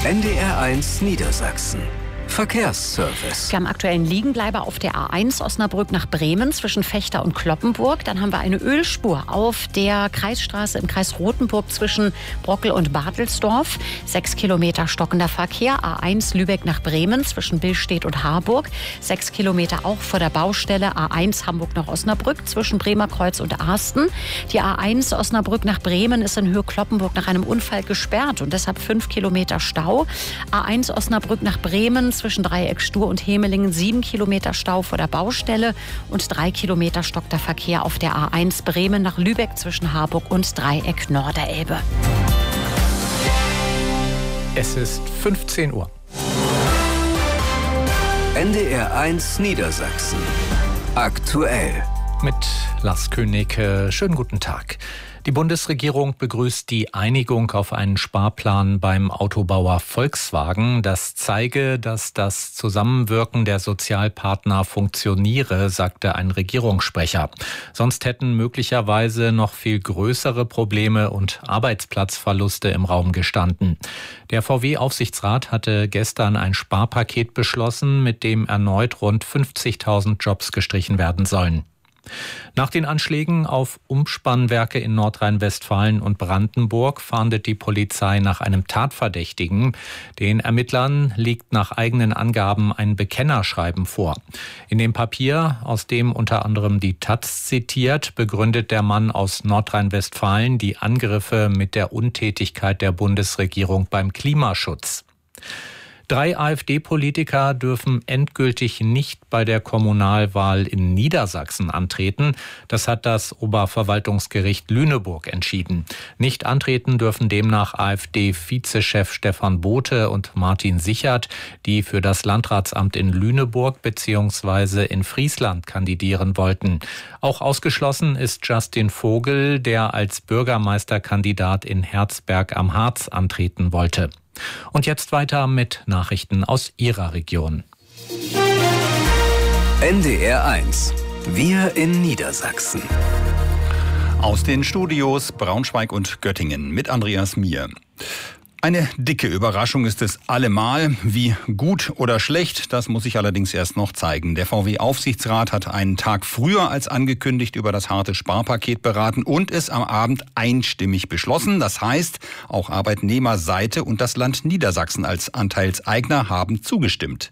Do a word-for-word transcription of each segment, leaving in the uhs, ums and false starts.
N D R eins Niedersachsen. Verkehrsservice. Wir haben aktuell einen Liegenbleiber auf der A eins Osnabrück nach Bremen zwischen Vechta und Cloppenburg. Dann haben wir eine Ölspur auf der Kreisstraße im Kreis Rothenburg zwischen Brockel und Bartelsdorf. Sechs Kilometer stockender Verkehr. A eins Lübeck nach Bremen zwischen Billstedt und Harburg. Sechs Kilometer auch vor der Baustelle. A eins Hamburg nach Osnabrück zwischen Bremerkreuz und Arsten. Die A eins Osnabrück nach Bremen ist in Höhe Cloppenburg nach einem Unfall gesperrt und deshalb fünf Kilometer Stau. A eins Osnabrück nach Bremen zwischen Dreieck Stur und Hemelingen sieben Kilometer Stau vor der Baustelle und drei Kilometer stockter Verkehr auf der A eins Bremen nach Lübeck zwischen Harburg und Dreieck Norderelbe. Es ist fünfzehn Uhr. N D R eins Niedersachsen. Aktuell. Mit Lars König. Schönen guten Tag. Die Bundesregierung begrüßt die Einigung auf einen Sparplan beim Autobauer Volkswagen. Das zeige, dass das Zusammenwirken der Sozialpartner funktioniere, sagte ein Regierungssprecher. Sonst hätten möglicherweise noch viel größere Probleme und Arbeitsplatzverluste im Raum gestanden. Der V W-Aufsichtsrat hatte gestern ein Sparpaket beschlossen, mit dem erneut rund fünfzigtausend Jobs gestrichen werden sollen. Nach den Anschlägen auf Umspannwerke in Nordrhein-Westfalen und Brandenburg fahndet die Polizei nach einem Tatverdächtigen. Den Ermittlern liegt nach eigenen Angaben ein Bekennerschreiben vor. In dem Papier, aus dem unter anderem die Taz zitiert, begründet der Mann aus Nordrhein-Westfalen die Angriffe mit der Untätigkeit der Bundesregierung beim Klimaschutz. Drei AfD-Politiker dürfen endgültig nicht bei der Kommunalwahl in Niedersachsen antreten. Das hat das Oberverwaltungsgericht Lüneburg entschieden. Nicht antreten dürfen demnach AfD-Vizechef Stefan Bote und Martin Sichert, die für das Landratsamt in Lüneburg bzw. in Friesland kandidieren wollten. Auch ausgeschlossen ist Justin Vogel, der als Bürgermeisterkandidat in Herzberg am Harz antreten wollte. Und jetzt weiter mit Nachrichten aus Ihrer Region. N D R eins. Wir in Niedersachsen. Aus den Studios Braunschweig und Göttingen mit Andreas Mier. Eine dicke Überraschung ist es allemal. Wie gut oder schlecht, das muss sich allerdings erst noch zeigen. Der V W-Aufsichtsrat hat einen Tag früher als angekündigt über das harte Sparpaket beraten und es am Abend einstimmig beschlossen. Das heißt, auch Arbeitnehmerseite und das Land Niedersachsen als Anteilseigner haben zugestimmt.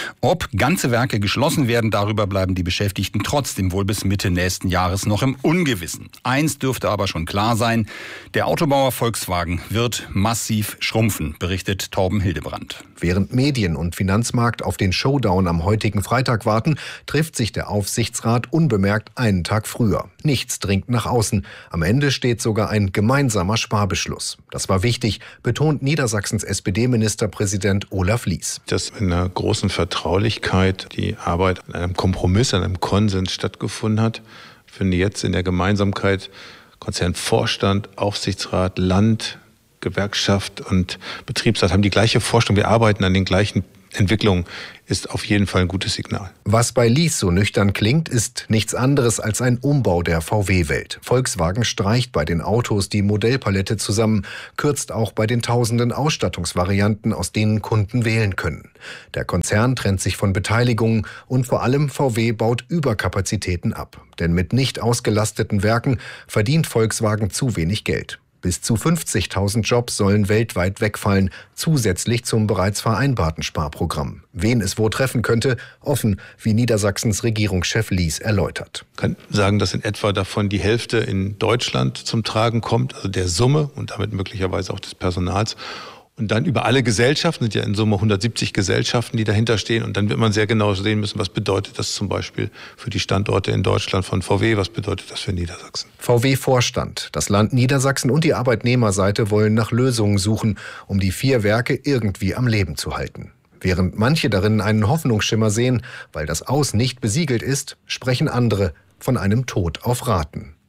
Ob ganze Werke geschlossen werden, darüber bleiben die Beschäftigten trotzdem wohl bis Mitte nächsten Jahres noch im Ungewissen. Eins dürfte aber schon klar sein: Der Autobauer Volkswagen wird massiv schrumpfen, berichtet Torben Hildebrand. Während Medien und Finanzmarkt auf den Showdown am heutigen Freitag warten, trifft sich der Aufsichtsrat unbemerkt einen Tag früher. Nichts dringt nach außen. Am Ende steht sogar ein gemeinsamer Sparbeschluss. Das war wichtig, betont Niedersachsens S P D-Ministerpräsident Olaf Lies. Dass in einer großen Vertraulichkeit die Arbeit an einem Kompromiss, an einem Konsens stattgefunden hat. Ich finde jetzt in der Gemeinsamkeit Konzernvorstand, Aufsichtsrat, Land, Gewerkschaft und Betriebsrat haben die gleiche Vorstellung, wir arbeiten an den gleichen Entwicklungen, ist auf jeden Fall ein gutes Signal. Was bei Lies so nüchtern klingt, ist nichts anderes als ein Umbau der V W-Welt. Volkswagen streicht bei den Autos die Modellpalette zusammen, kürzt auch bei den tausenden Ausstattungsvarianten, aus denen Kunden wählen können. Der Konzern trennt sich von Beteiligungen und vor allem V W baut Überkapazitäten ab. Denn mit nicht ausgelasteten Werken verdient Volkswagen zu wenig Geld. Bis zu fünfzigtausend Jobs sollen weltweit wegfallen, zusätzlich zum bereits vereinbarten Sparprogramm. Wen es wo treffen könnte, offen, wie Niedersachsens Regierungschef Lies erläutert. Ich kann sagen, dass in etwa davon die Hälfte in Deutschland zum Tragen kommt, also der Summe und damit möglicherweise auch des Personals. Und dann über alle Gesellschaften, sind ja in Summe hundertsiebzig Gesellschaften, die dahinter stehen. Und dann wird man sehr genau sehen müssen, was bedeutet das zum Beispiel für die Standorte in Deutschland von V W, was bedeutet das für Niedersachsen. V W-Vorstand, das Land Niedersachsen und die Arbeitnehmerseite wollen nach Lösungen suchen, um die vier Werke irgendwie am Leben zu halten. Während manche darin einen Hoffnungsschimmer sehen, weil das Aus nicht besiegelt ist, sprechen andere von einem Tod auf Raten.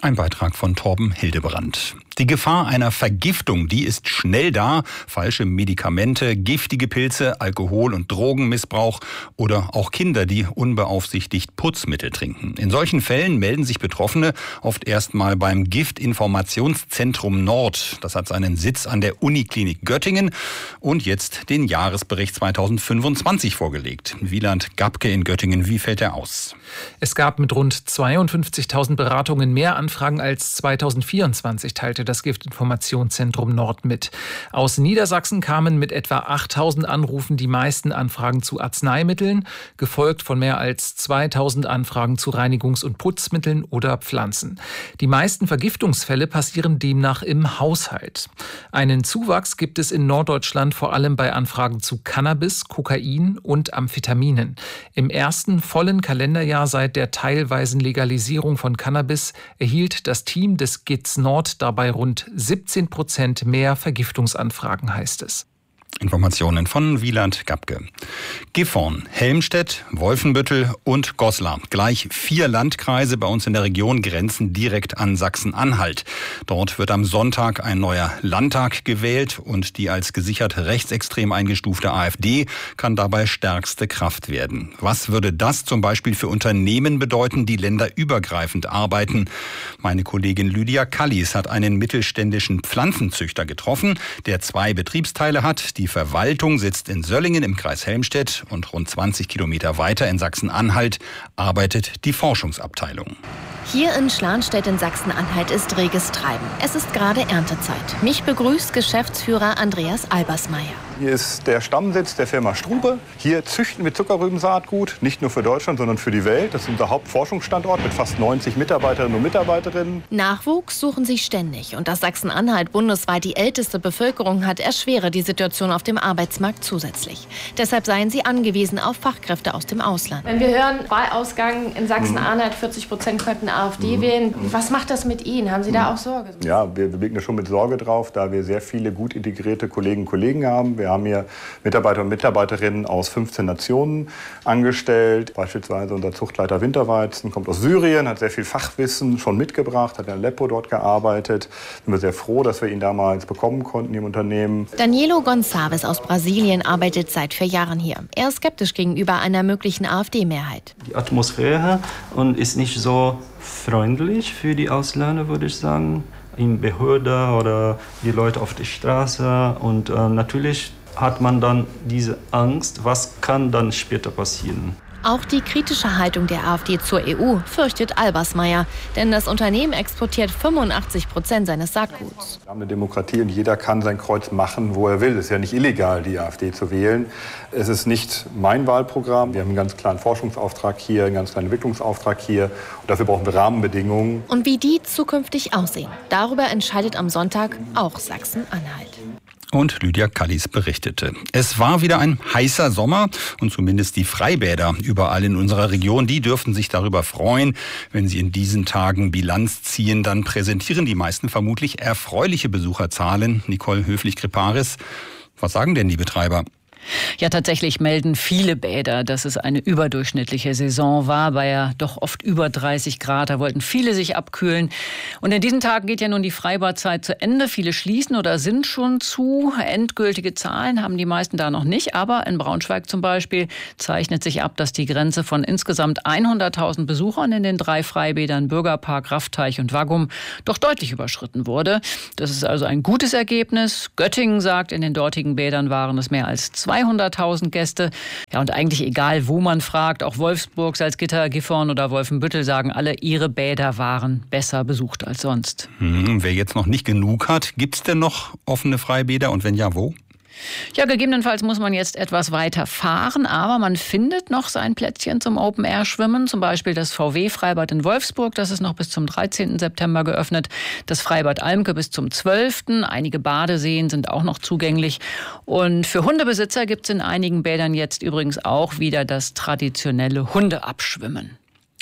Ein Beitrag von Torben Hildebrand. Die Gefahr einer Vergiftung, die ist schnell da. Falsche Medikamente, giftige Pilze, Alkohol- und Drogenmissbrauch oder auch Kinder, die unbeaufsichtigt Putzmittel trinken. In solchen Fällen melden sich Betroffene oft erstmal beim Giftinformationszentrum Nord. Das hat seinen Sitz an der Uniklinik Göttingen und jetzt den Jahresbericht zweitausendfünfundzwanzig vorgelegt. Wieland Gabke in Göttingen, wie fällt er aus? Es gab mit rund zweiundfünfzigtausend Beratungen mehr Anfragen als zweitausendvierundzwanzig, teilte das Giftinformationszentrum Nord mit. Aus Niedersachsen kamen mit etwa achttausend Anrufen die meisten Anfragen zu Arzneimitteln, gefolgt von mehr als zweitausend Anfragen zu Reinigungs- und Putzmitteln oder Pflanzen. Die meisten Vergiftungsfälle passieren demnach im Haushalt. Einen Zuwachs gibt es in Norddeutschland vor allem bei Anfragen zu Cannabis, Kokain und Amphetaminen. Im ersten vollen Kalenderjahr seit der teilweisen Legalisierung von Cannabis erhielt das Team des G I Z Nord dabei rund siebzehn Prozent mehr Vergiftungsanfragen, heißt es. Informationen von Wieland Gabke. Gifhorn, Helmstedt, Wolfenbüttel und Goslar. Gleich vier Landkreise bei uns in der Region grenzen direkt an Sachsen-Anhalt. Dort wird am Sonntag ein neuer Landtag gewählt und die als gesichert rechtsextrem eingestufte AfD kann dabei stärkste Kraft werden. Was würde das zum Beispiel für Unternehmen bedeuten, die länderübergreifend arbeiten? Meine Kollegin Lydia Kallis hat einen mittelständischen Pflanzenzüchter getroffen, der zwei Betriebsteile hat. Die Verwaltung sitzt in Söllingen im Kreis Helmstedt und rund zwanzig Kilometer weiter in Sachsen-Anhalt arbeitet die Forschungsabteilung. Hier in Schlanstedt in Sachsen-Anhalt ist reges Treiben. Es ist gerade Erntezeit. Mich begrüßt Geschäftsführer Andreas Albersmeyer. Hier ist der Stammsitz der Firma Strube. Hier züchten wir Zuckerrübensaatgut, nicht nur für Deutschland, sondern für die Welt. Das ist unser Hauptforschungsstandort mit fast neunzig Mitarbeiterinnen und Mitarbeiterinnen. Nachwuchs suchen sie ständig. Und dass Sachsen-Anhalt bundesweit die älteste Bevölkerung hat, erschwere die Situation auf dem Arbeitsmarkt zusätzlich. Deshalb seien sie angewiesen auf Fachkräfte aus dem Ausland. Wenn wir hören, Wahlausgang in Sachsen-Anhalt, vierzig Prozent könnten AfD mhm. wählen. Was macht das mit Ihnen? Haben Sie mhm. da auch Sorge? Ja, wir blicken schon mit Sorge drauf, da wir sehr viele gut integrierte Kolleginnen und Kollegen haben. Wir haben hier Mitarbeiter und Mitarbeiterinnen aus fünfzehn Nationen angestellt. Beispielsweise unser Zuchtleiter Winterweizen kommt aus Syrien, hat sehr viel Fachwissen schon mitgebracht, hat in Aleppo dort gearbeitet. Sind wir sehr froh, dass wir ihn damals bekommen konnten im Unternehmen. Danilo Gonçalves aus Brasilien arbeitet seit vier Jahren hier. Er ist skeptisch gegenüber einer möglichen AfD-Mehrheit. Die Atmosphäre und ist nicht so freundlich für die Ausländer, würde ich sagen. In Behörde oder die Leute auf der Straße. Und äh, natürlich hat man dann diese Angst, was kann dann später passieren. Auch die kritische Haltung der AfD zur E U fürchtet Albersmeyer. Denn das Unternehmen exportiert fünfundachtzig Prozent seines Saatguts. Wir haben eine Demokratie und jeder kann sein Kreuz machen, wo er will. Es ist ja nicht illegal, die AfD zu wählen. Es ist nicht mein Wahlprogramm. Wir haben einen ganz klaren Forschungsauftrag hier, einen ganz klaren Entwicklungsauftrag hier. Und dafür brauchen wir Rahmenbedingungen. Und wie die zukünftig aussehen, darüber entscheidet am Sonntag auch Sachsen-Anhalt. Und Lydia Kallis berichtete. Es war wieder ein heißer Sommer und zumindest die Freibäder überall in unserer Region, die dürften sich darüber freuen, wenn sie in diesen Tagen Bilanz ziehen. Dann präsentieren die meisten vermutlich erfreuliche Besucherzahlen. Nicole Höflich-Kriparis, was sagen denn die Betreiber? Ja, tatsächlich melden viele Bäder, dass es eine überdurchschnittliche Saison war, bei ja doch oft über dreißig Grad. Da wollten viele sich abkühlen. Und in diesen Tagen geht ja nun die Freibadzeit zu Ende. Viele schließen oder sind schon zu. Endgültige Zahlen haben die meisten da noch nicht. Aber in Braunschweig zum Beispiel zeichnet sich ab, dass die Grenze von insgesamt hunderttausend Besuchern in den drei Freibädern Bürgerpark, Raffteich und Waggum doch deutlich überschritten wurde. Das ist also ein gutes Ergebnis. Göttingen sagt, in den dortigen Bädern waren es mehr als zweihunderttausend Gäste. Ja, und eigentlich egal, wo man fragt, auch Wolfsburg, Salzgitter, Gifhorn oder Wolfenbüttel sagen alle, ihre Bäder waren besser besucht als sonst. Hm, wer jetzt noch nicht genug hat, gibt es denn noch offene Freibäder und wenn ja, wo? Ja, gegebenenfalls muss man jetzt etwas weiter fahren, aber man findet noch sein Plätzchen zum Open-Air-Schwimmen. Zum Beispiel das V W-Freibad in Wolfsburg, das ist noch bis zum dreizehnten September geöffnet. Das Freibad Almke bis zum zwölften Einige Badeseen sind auch noch zugänglich. Und für Hundebesitzer gibt es in einigen Bädern jetzt übrigens auch wieder das traditionelle Hundeabschwimmen.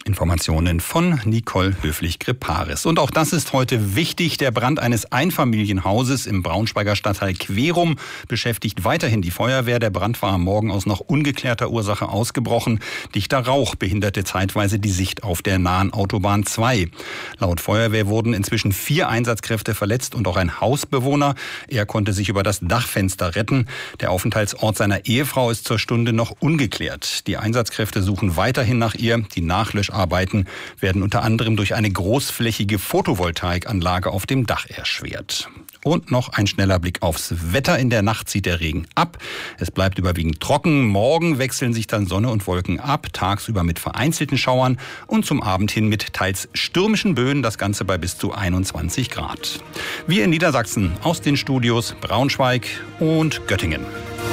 Informationen von Nicole Höflich-Greparis. Und auch das ist heute wichtig. Der Brand eines Einfamilienhauses im Braunschweiger Stadtteil Querum beschäftigt weiterhin die Feuerwehr. Der Brand war am Morgen aus noch ungeklärter Ursache ausgebrochen. Dichter Rauch behinderte zeitweise die Sicht auf der nahen Autobahn zwei. Laut Feuerwehr wurden inzwischen vier Einsatzkräfte verletzt und auch ein Hausbewohner. Er konnte sich über das Dachfenster retten. Der Aufenthaltsort seiner Ehefrau ist zur Stunde noch ungeklärt. Die Einsatzkräfte suchen weiterhin nach ihr. Die Nachlöscharbeiten werden unter anderem durch eine großflächige Photovoltaikanlage auf dem Dach erschwert. Und noch ein schneller Blick aufs Wetter. In der Nacht zieht der Regen ab. Es bleibt überwiegend trocken. Morgen wechseln sich dann Sonne und Wolken ab. Tagsüber mit vereinzelten Schauern und zum Abend hin mit teils stürmischen Böen. Das Ganze bei bis zu einundzwanzig Grad. Wir in Niedersachsen aus den Studios Braunschweig und Göttingen.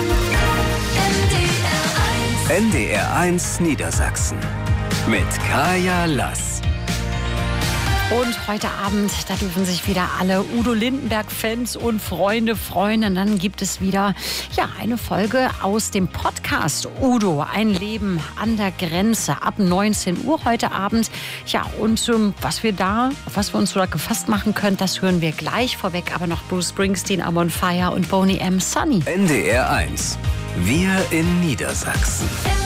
N D R eins Niedersachsen mit Kaya Lass. Und heute Abend, da dürfen sich wieder alle Udo Lindenberg-Fans und Freunde freuen. Und dann gibt es wieder ja, eine Folge aus dem Podcast Udo, ein Leben an der Grenze, ab neunzehn Uhr heute Abend. Ja, und ähm, was wir da, auf was wir uns so gefasst machen können, das hören wir gleich vorweg. Aber noch Bruce Springsteen, I'm on Fire und Boney M. Sunny. N D R eins, wir in Niedersachsen.